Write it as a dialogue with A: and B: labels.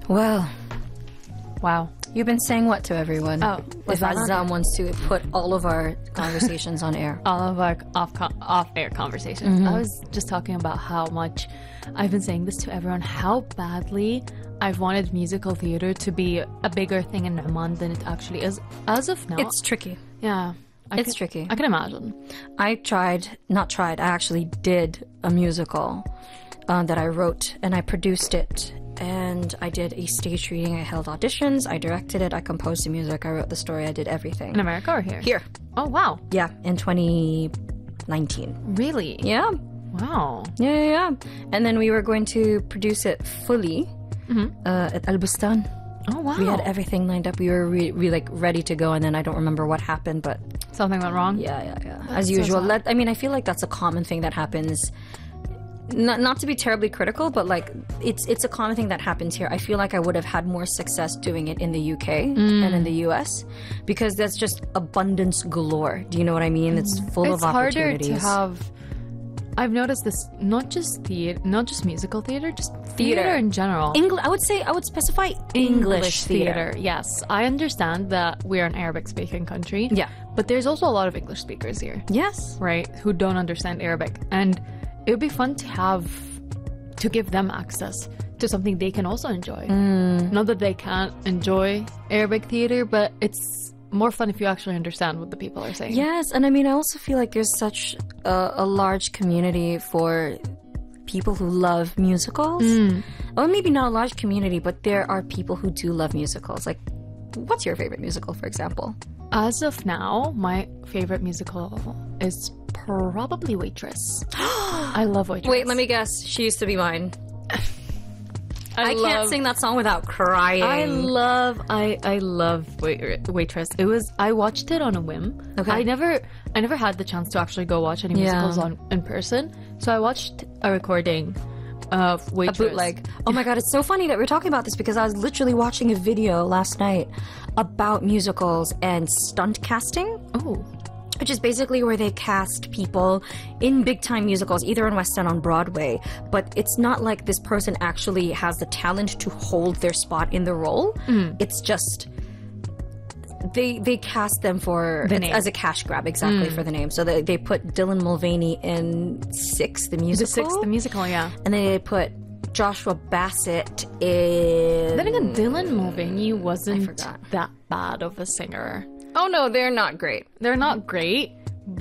A: Well,
B: Wow.
A: you've been saying what to everyone?
B: Oh, was
A: if
B: that
A: Azam wants to put all of our conversations on air.
B: All of our off-air conversations. I was just talking about how much I've been saying this to everyone, how badly I've wanted musical theater to be a bigger thing in Oman than it actually is. As of now,
A: It's tricky.
B: yeah,
A: It's tricky.
B: I can imagine.
A: I actually did a musical that I wrote and I produced it. And I did a stage reading, I held auditions, I directed it, I composed the music, I wrote the story, I did everything.
B: In America or here?
A: Here.
B: Oh wow,
A: Yeah, in 2019.
B: really?
A: Yeah.
B: Wow.
A: Yeah. And then we were going to produce it fully at Al Bustan.
B: Oh wow.
A: We had everything lined up. We were like ready to go, and then I don't remember what happened, but
B: Something went wrong.
A: yeah. As usual. I feel like that's a common thing that happens. Not to be terribly critical, but like it's a common thing that happens here. I feel like I would have had more success doing it in the UK and in the US because that's just abundance galore. Do you know what I mean? It's full
B: It's
A: of
B: harder
A: opportunities.
B: to have. I've noticed this not just musical theater, just theater
A: Theater.
B: in general.
A: I would specify English theater.
B: Yes, I understand that we're an Arabic-speaking country.
A: Yeah.
B: but there's also a lot of English speakers here,
A: Yes.
B: right? Who don't understand Arabic, and it would be fun to give them access to something they can also enjoy. Not that they can't enjoy Arabic theater, but it's more fun if you actually understand what the people are saying.
A: Yes, and I mean, I also feel like there's such a large community for people who love musicals. Or maybe not a large community, but there are people who do love musicals. Like, what's your favorite musical, for example?
B: As of now, my favorite musical is probably Waitress. I love Waitress.
A: Wait, let me guess. She used to be mine. I can't sing that song without crying.
B: I love Waitress. I watched it on a whim.
A: Okay.
B: I never had the chance to actually go watch any musicals in person. So I watched a recording of Waitress.
A: A bootleg. Oh my god, it's so funny that we're talking about this because I was literally watching a video last night about musicals and stunt casting.
B: Oh.
A: Which is basically where they cast people in big-time musicals, either in West End or on Broadway. But it's not like this person actually has the talent to hold their spot in the role. It's just they cast them for
B: The name.
A: as a cash grab, exactly, for the name. So they put Dylan Mulvaney in Six, the musical.
B: The musical, yeah.
A: And then they put Joshua Bassett in...
B: Then again, Dylan Mulvaney wasn't
A: forgot.
B: that bad of a singer.
A: Oh no, they're not great.
B: They're not great,